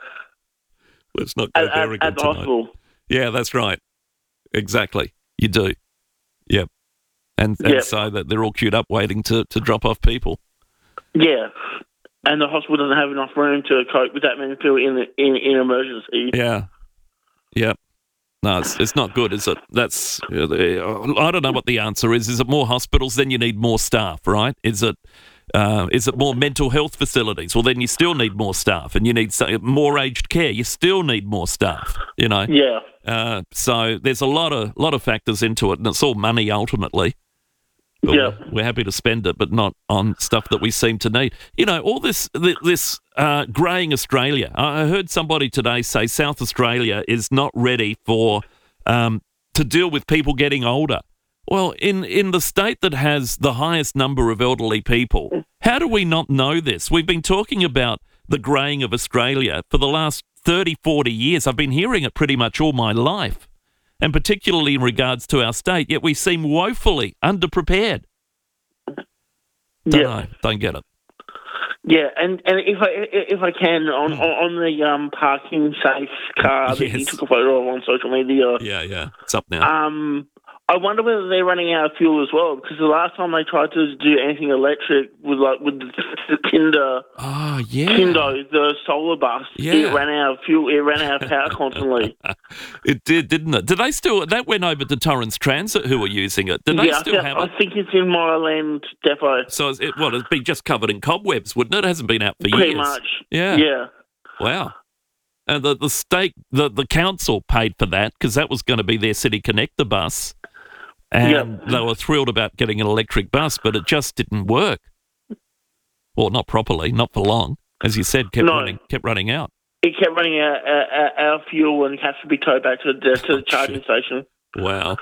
Let's not go At, there at, again at the tonight. hospital. Yeah, that's right. Exactly. You do. Yep. And, and Yep. so that they're all queued up waiting to, to drop off people. Yeah. And the hospital doesn't have enough room to cope with that many people in the, in in emergency. Yeah. Yep. No, it's it's not good, is it? That's uh, I don't know what the answer is. Is it more hospitals? Then you need more staff, right? Is it uh, is it more mental health facilities? Well, then you still need more staff, and you need so- more aged care. You still need more staff. You know. Yeah. Uh, so there's a lot of lot of factors into it, and it's all money ultimately. But Yeah. we're, we're happy to spend it, but not on stuff that we seem to need. You know, all this th- this uh, greying Australia. I I heard somebody today say South Australia is not ready for um, to deal with people getting older. Well, in, in the state that has the highest number of elderly people, how do we not know this? We've been talking about the greying of Australia for the last thirty, forty years. I've been hearing it pretty much all my life, and particularly in regards to our state, yet we seem woefully underprepared. Don't Yeah. know. Don't get it. Yeah, and, and if I if I can on on the um, parking safe car that Yes. you took a photo of on social media. Yeah, yeah, it's up now. Um, I wonder whether they're running out of fuel as well, because the last time they tried to do anything electric with like with the, the Kinder, oh yeah, Kindo, the solar bus, Yeah. it ran out of fuel. It ran out of power constantly. It did, didn't it? Did they still? That went over to Torrens Transit, who were using it. Did they yeah, still I, have think, it? I think it's in Moreland Depot. So it's- it, well, it'd be just covered in cobwebs, wouldn't it? It hasn't been out for Pretty years. much. Yeah. Yeah. Wow. And the the state, the the council paid for that because that was going to be their City Connector bus, and Yep. they were thrilled about getting an electric bus, but it just didn't work. Well, not properly, not for long, as you said, kept No. running, kept running out. It kept running out, out, out of fuel and has to be towed back to the, to the charging station. Wow,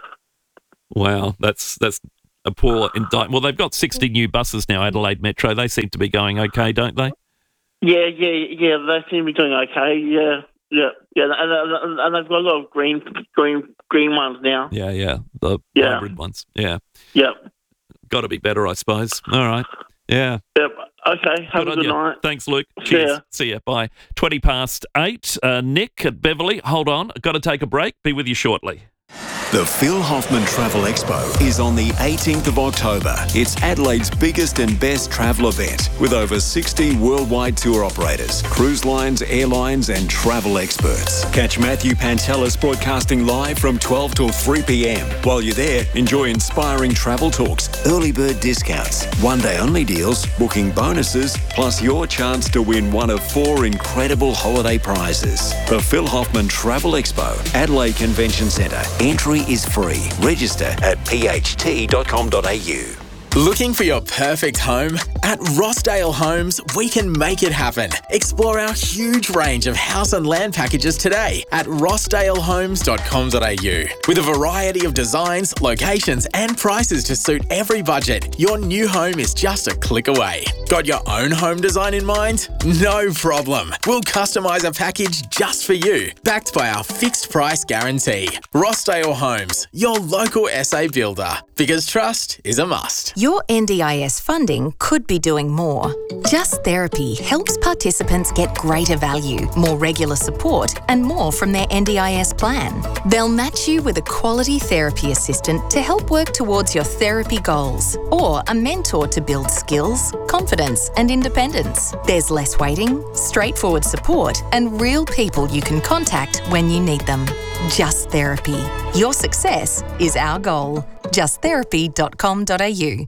wow, that's that's a poor indictment. Well, they've got sixty new buses now, Adelaide Metro. They seem to be going okay, don't they? Yeah, yeah, yeah. They seem to be doing okay. Yeah, yeah, yeah. And, and, and they've got a lot of green, green, green ones now. Yeah, yeah, the Yeah. hybrid ones. Yeah, Yep, got to be better, I suppose. All right, yeah. yep. Okay. Have a on good you. night. Thanks, Luke. See Cheers. ya. See ya. Bye. twenty past eight. Uh, Nick at Beverly. Hold on. Got to take a break. Be with you shortly. The Phil Hoffman Travel Expo is on the eighteenth of October. It's Adelaide's biggest and best travel event with over sixty worldwide tour operators, cruise lines, airlines and travel experts. Catch Matthew Pantelis broadcasting live from twelve till three p.m. While you're there, enjoy inspiring travel talks, early bird discounts, one-day only deals, booking bonuses, plus your chance to win one of four incredible holiday prizes. The Phil Hoffman Travel Expo, Adelaide Convention Centre. Entry is free. Register at p h t dot com dot a u. Looking for your perfect home? At Rossdale Homes, we can make it happen. Explore our huge range of house and land packages today at rossdale homes dot com dot a u. With a variety of designs, locations and prices to suit every budget, your new home is just a click away. Got your own home design in mind? No problem. We'll customise a package just for you, backed by our fixed price guarantee. Rossdale Homes, your local S A builder, because trust is a must. Your N D I S funding could be doing more. Just Therapy helps participants get greater value, more regular support, and more from their N D I S plan. They'll match you with a quality therapy assistant to help work towards your therapy goals, or a mentor to build skills, confidence, and independence. There's less waiting, straightforward support, and real people you can contact when you need them. Just Therapy. Your success is our goal. just therapy dot com dot a u.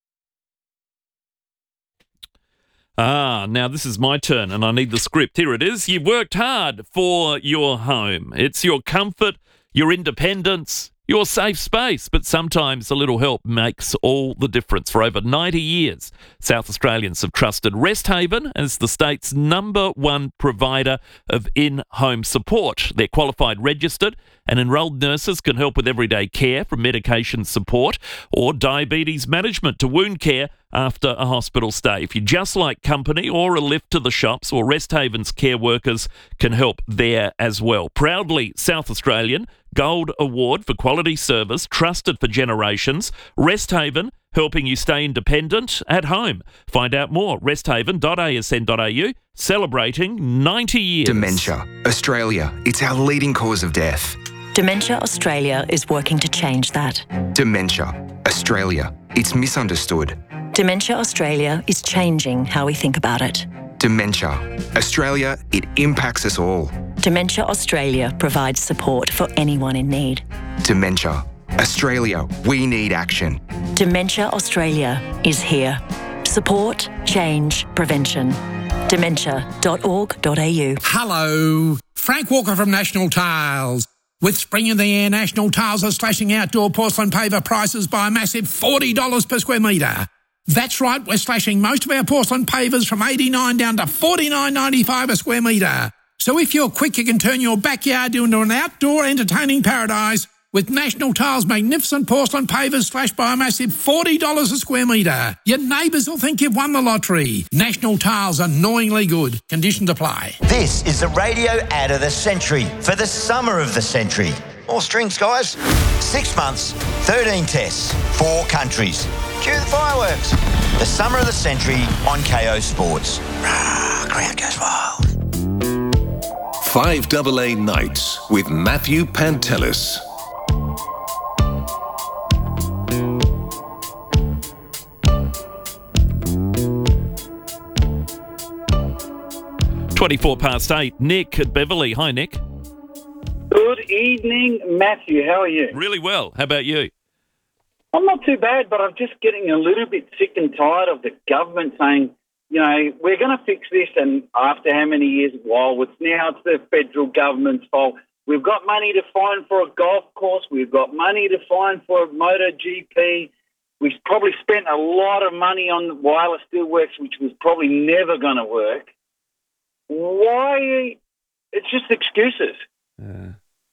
Ah, now this is my turn and I need the script. Here it is. You've worked hard for your home. It's your comfort, your independence, your safe space, but sometimes a little help makes all the difference. For over ninety years, South Australians have trusted Rest Haven as the state's number one provider of in-home support. They're qualified, registered and enrolled nurses can help with everyday care from medication support or diabetes management to wound care after a hospital stay. If you just like company or a lift to the shops, or Rest Haven's care workers can help there as well. Proudly South Australian, Gold Award for quality service, trusted for generations. Rest Haven, helping you stay independent at home. Find out more, rest haven dot a s n dot a u, celebrating ninety years. Dementia. Australia, it's our leading cause of death. Dementia Australia is working to change that. Dementia. Australia, it's misunderstood. Dementia Australia is changing how we think about it. Dementia. Australia, it impacts us all. Dementia Australia provides support for anyone in need. Dementia. Australia, we need action. Dementia Australia is here. Support, change, prevention. dementia dot org dot a u. Hello, Frank Walker from National Tiles. With spring in the air, National Tiles are slashing outdoor porcelain paver prices by a massive forty dollars per square metre. That's right, we're slashing most of our porcelain pavers from eighty-nine dollars down to forty-nine ninety-five a square metre. So if you're quick, you can turn your backyard into an outdoor entertaining paradise with National Tiles' magnificent porcelain pavers slashed by a massive forty dollars a square metre. Your neighbours will think you've won the lottery. National Tiles, annoyingly good. Conditions apply. This is the radio ad of the century for the summer of the century. More strings, guys. Six months, thirteen tests, four countries. Cue the fireworks. The summer of the century on K O Sports. Rah, crowd goes wild. five double A Nights with Matthew Pantelis. twenty-four past eight. Nick at Beverley. Hi, Nick. Good evening, Matthew. How are you? Really well. How about you? I'm not too bad, but I'm just getting a little bit sick and tired of the government saying, you know, we're going to fix this, and after how many years? Well, it's now it's the federal government's fault. We've got money to find for a golf course. We've got money to find for a MotoGP. We've probably spent a lot of money on wireless steelworks, which was probably never going to work. Why? It's just excuses. Uh,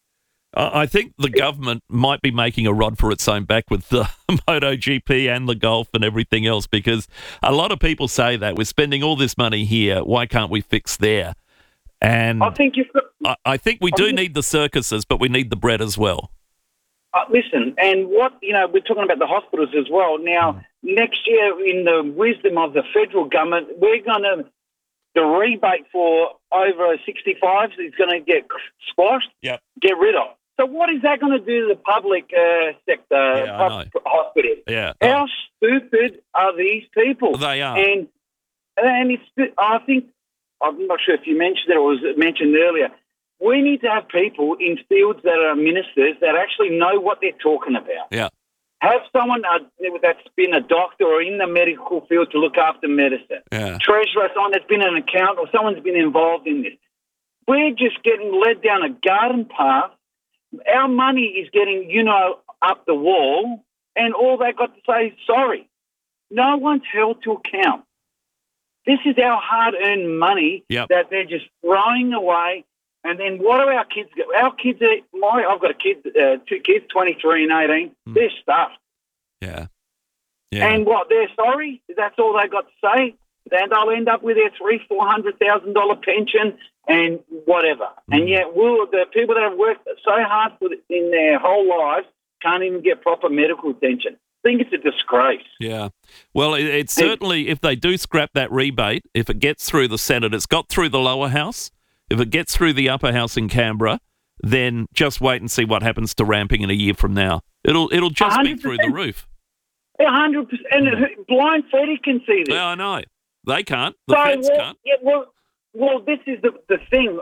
I think the government might be making a rod for its own back with the MotoGP and the golf and everything else, because a lot of people say that we're spending all this money here. Why can't we fix there? And I think you've got, I, I think we do need the circuses, but we need the bread as well. Uh, listen, and what, you know, we're talking about the hospitals as well. Now, mm. next year, in the wisdom of the federal government, we're going to, the rebate for over sixty-fives is going to get squashed, yep. get rid of. So what is that going to do to the public uh, sector, yeah, pub- hospital? Yeah. How stupid are these people? They are. And, and it's, I think, I'm not sure if you mentioned it or was mentioned earlier, we need to have people in fields that are ministers that actually know what they're talking about. Yeah. Have someone uh, that's been a doctor or in the medical field to look after medicine. Yeah. Treasurer, someone that's been an accountant or someone's been involved in this. We're just getting led down a garden path. Our money is getting, you know, up the wall, and all they got to say is sorry. No one's held to account. This is our hard-earned money yep. that they're just throwing away. And then what do our kids get? Our kids are, my, I've got a kid, uh, two kids, twenty-three and eighteen. Mm. They're stuffed. Yeah. yeah. And what, they're sorry? That's all they got to say? And they'll end up with their three, four hundred thousand dollar pension and whatever. Mm. And yet, we'll, the people that have worked so hard for the, in their whole lives can't even get proper medical attention. I think it's a disgrace. Yeah. Well, it, it's certainly, if they do scrap that rebate, if it gets through the Senate, it's got through the lower house. If it gets through the upper house in Canberra, then just wait and see what happens to ramping in a year from now. It'll it'll just one hundred percent be through the roof. one hundred percent. And blind Freddy can see this. Yeah, I know. They can't. The so, feds well, can't. Yeah, well, well, this is the, the thing.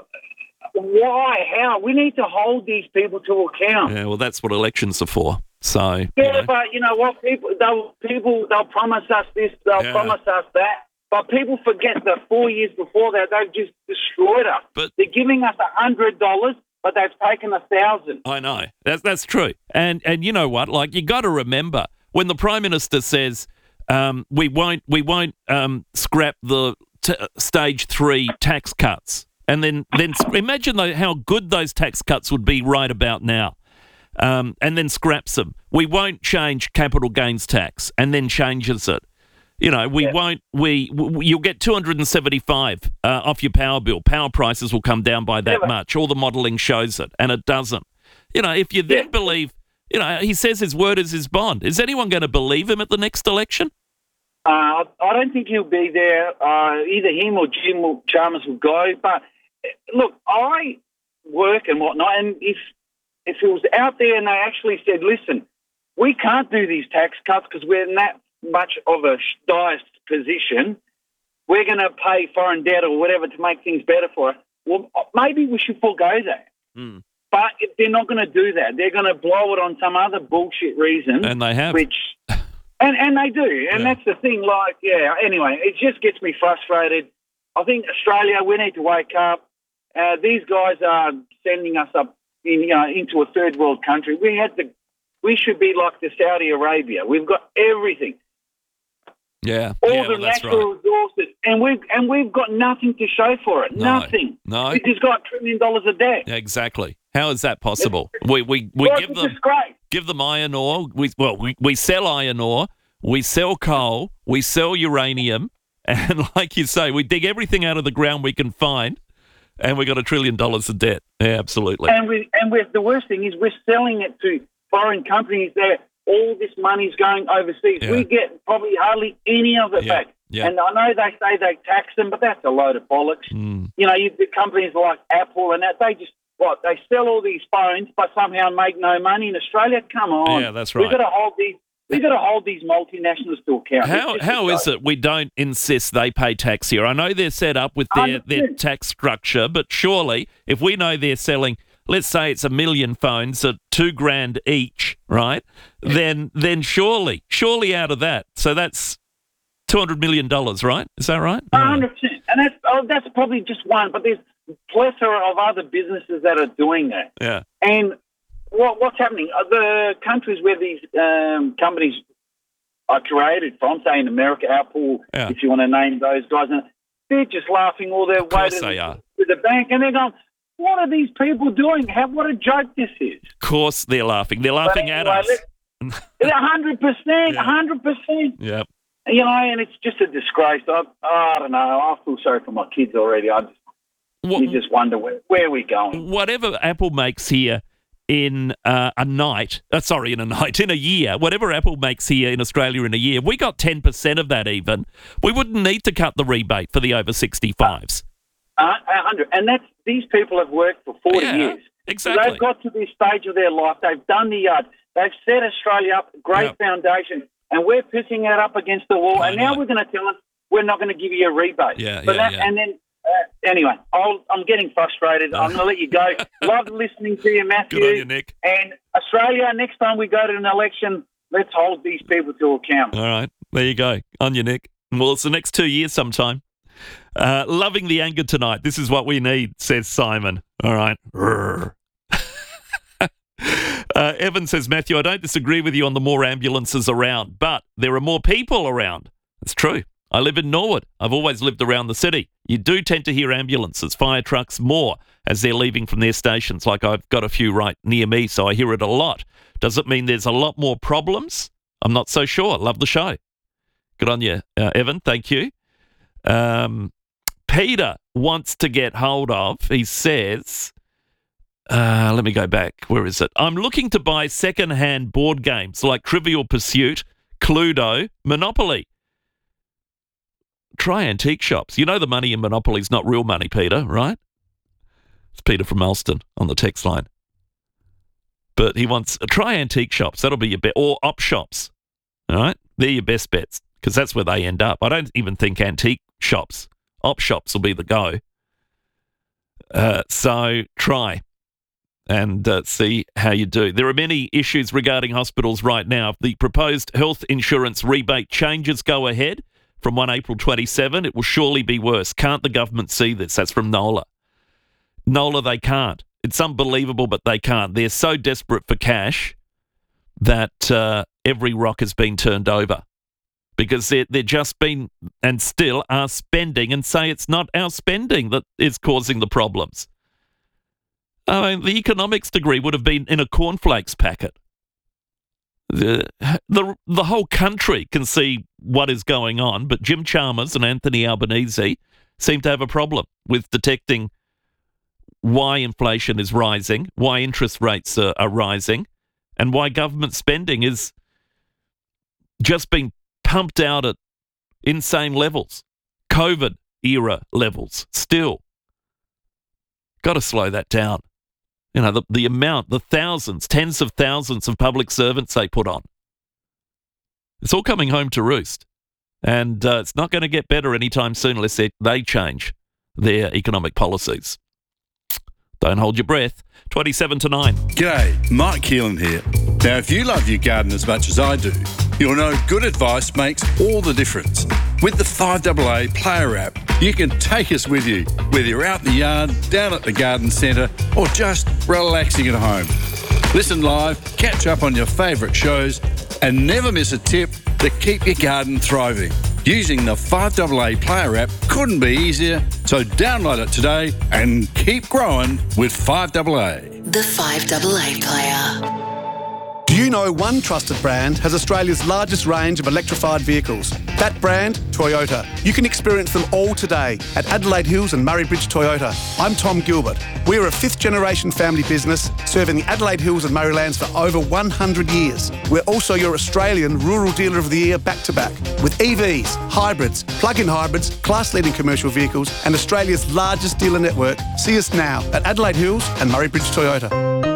Why? How? We need to hold these people to account. Yeah, well, that's what elections are for. So yeah, you know. But you know what? People they'll people they'll promise us this, they'll Yeah. promise us that. But people forget that four years before that, they've just destroyed us. But they're giving us a hundred dollars, but they've taken a thousand. I know that's that's true. And and you know what? Like, you got to remember when the Prime Minister says um, we won't we won't um, scrap the t- stage three tax cuts, and then then imagine though how good those tax cuts would be right about now. Um, and then scraps them. We won't change capital gains tax, and then changes it. You know, we yeah. won't, we, we, you'll get two hundred seventy-five uh, off your power bill. Power prices will come down by that yeah, much. All the modelling shows it, and it doesn't. You know, if you then yeah. believe, you know, he says his word is his bond. Is anyone going to believe him at the next election? Uh, I don't think he'll be there. Uh, either him or Jim will, Chalmers will go. But, look, I work and whatnot, and if, if it was out there and they actually said, listen, we can't do these tax cuts because we're in that much of a dire position, we're going to pay foreign debt or whatever to make things better for us. Well, maybe we should forego that. Mm. But if they're not going to do that, they're going to blow it on some other bullshit reason. And they have. Which, and, and they do. And yeah. that's the thing. Like, yeah, anyway, it just gets me frustrated. I think Australia, we need to wake up. Uh, these guys are sending us up in, you know, into a third world country. We had to, we should be like the Saudi Arabia. We've got everything. Yeah, all yeah, the well, that's natural right. resources, and we've and we've got nothing to show for it. No, nothing. No, we just got a trillion dollars a day. Exactly. How is that possible? We we, we well, give them great. give them iron ore. We well we, we sell iron ore. We sell coal. We sell uranium, and like you say, we dig everything out of the ground we can find. And we got a trillion dollars of debt. Yeah, absolutely. And we and we're, the worst thing is we're selling it to foreign companies there. All this money's going overseas. Yeah. We get probably hardly any of it Yeah. back. Yeah. And I know they say they tax them, but that's a load of bollocks. Mm. You know, you, the companies like Apple and that, they just, what, they sell all these phones but somehow make no money in Australia? Come on. Yeah, that's right. We've got to hold these, we've got to hold these multinationals to account. How It's just how a is joke. it we don't insist they pay tax here? I know they're set up with their, their tax structure, but surely if we know they're selling, let's say it's a million phones at two grand each, right? Then then surely, surely out of that, so that's two hundred million dollars, right? Is that right? one hundred percent. And that's, oh, that's probably just one, but there's plethora of other businesses that are doing that. Yeah. And what, what's happening? Uh, The countries where these um, companies are created from, say in America, Apple, Yeah. if you want to name those guys, and they're just laughing all their way course to, they are. to the bank, and they're going, what are these people doing? How, what a joke this is. Of course they're laughing. They're laughing at anyway, us. one hundred percent, one hundred percent. Yep. You know, and it's just a disgrace. I, I don't know. I feel sorry for my kids already. I just, you just wonder where, where we're going. Whatever Apple makes here in uh, a night, uh, sorry, in a night, in a year, whatever Apple makes here in Australia in a year, we got ten percent of that even. We wouldn't need to cut the rebate for the over sixty-fives. Uh, one hundred. And that's, these people have worked for forty Yeah, years. exactly. So they've got to this stage of their life. They've done the yard. They've set Australia up, great Yep. foundation, and we're pissing it up against the wall. I and now know. we're going to tell them we're not going to give you a rebate. Yeah, but yeah, that, yeah. And then, uh, anyway, I'll, I'm getting frustrated. I'm going to let you go. Love listening to you, Matthew. Good on you, Nick. And Australia, next time we go to an election, let's hold these people to account. All right, there you go. On you, Nick. Well, it's the next two years sometime. Uh, loving the anger tonight. This is what we need, says Simon. All right. Uh, Evan says, Matthew, I don't disagree with you on the more ambulances around, but there are more people around. It's true. I live in Norwood. I've always lived around the city. You do tend to hear ambulances, fire trucks more as they're leaving from their stations. Like I've got a few right near me, so I hear it a lot. Does it mean there's a lot more problems? I'm not so sure. Love the show. Good on you, uh, Evan. Thank you. Um, Peter wants to get hold of, he says... Uh, let me go back. Where is it? I'm looking to buy second-hand board games like Trivial Pursuit, Cluedo, Monopoly. Try antique shops. You know the money in Monopoly is not real money, Peter, right? It's Peter from Alston on the text line. But he wants uh, try antique shops. That'll be your bet, or op shops. All right, they're your best bets because that's where they end up. I don't even think antique shops, op shops will be the go. Uh, so try. And uh, see how you do. There are many issues regarding hospitals right now. If the proposed health insurance rebate changes go ahead from the first of April twenty-seven, it will surely be worse. Can't the government see this? That's from Nola. Nola, they can't. It's unbelievable, but they can't. They're so desperate for cash that uh, every rock has been turned over because they're, they're just been and still are spending and say it's not our spending that is causing the problems. I mean, the economics degree would have been in a cornflakes packet. The, the the whole country can see what is going on, but Jim Chalmers and Anthony Albanese seem to have a problem with detecting why inflation is rising, why interest rates are, are rising, and why government spending is just being pumped out at insane levels, COVID era levels still. Got to slow that down. You know, the, the amount, the thousands, tens of thousands of public servants they put on. It's all coming home to roost. And uh, it's not going to get better anytime soon unless they, they change their economic policies. Don't hold your breath. twenty-seven to nine. G'day, Mike Keelan here. Now, if you love your garden as much as I do, you'll know good advice makes all the difference. With the five A A Player app, you can take us with you, whether you're out in the yard, down at the garden centre, or just relaxing at home. Listen live, catch up on your favourite shows, and never miss a tip to keep your garden thriving. Using the five A A Player app couldn't be easier, so download it today and keep growing with five A A. The five A A Player. Do you know one trusted brand has Australia's largest range of electrified vehicles? That brand, Toyota. You can experience them all today at Adelaide Hills and Murray Bridge Toyota. I'm Tom Gilbert. We're a fifth generation family business serving the Adelaide Hills and Murraylands for over one hundred years. We're also your Australian Rural Dealer of the Year back to back with E Vs, hybrids, plug-in hybrids, class-leading commercial vehicles and Australia's largest dealer network. See us now at Adelaide Hills and Murray Bridge Toyota.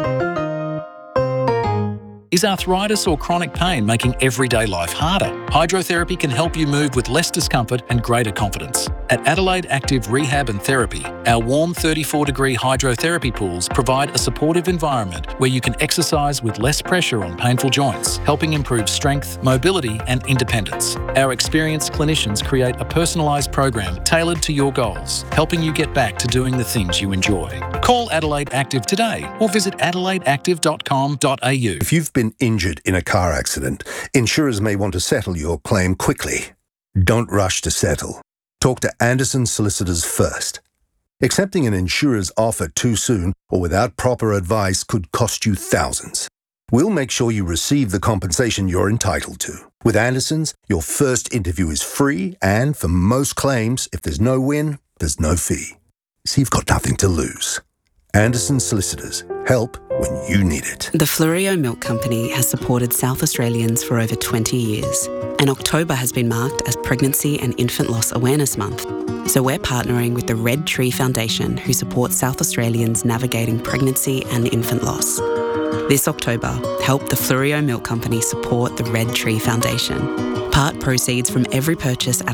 Is arthritis or chronic pain making everyday life harder? Hydrotherapy can help you move with less discomfort and greater confidence. At Adelaide Active Rehab and Therapy, our warm thirty-four degree hydrotherapy pools provide a supportive environment where you can exercise with less pressure on painful joints, helping improve strength, mobility and independence. Our experienced clinicians create a personalised program tailored to your goals, helping you get back to doing the things you enjoy. Call Adelaide Active today or visit adelaide active dot com dot a u. If you've been injured in a car accident, insurers may want to settle your claim quickly. Don't rush to settle. Talk to Anderson Solicitors first. Accepting an insurer's offer too soon or without proper advice could cost you thousands. We'll make sure you receive the compensation you're entitled to. With Anderson's, your first interview is free, and for most claims, if there's no win, there's no fee. So you've got nothing to lose. Anderson Solicitors. Help when you need it. The Fleurieu Milk Company has supported South Australians for over twenty years, and October has been marked as Pregnancy and Infant Loss Awareness Month. So we're partnering with the Red Tree Foundation, who supports South Australians navigating pregnancy and infant loss. This October, help the Fleurieu Milk Company support the Red Tree Foundation. Part proceeds from every purchase at